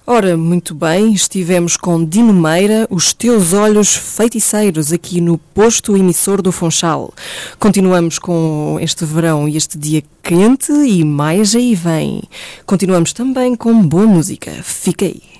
Ora, muito bem, estivemos com Dino Meira, Os Teus Olhos Feiticeiros, aqui no posto emissor do Funchal. Continuamos com este verão e este dia quente e mais aí vem. Continuamos também com boa música. Fica aí.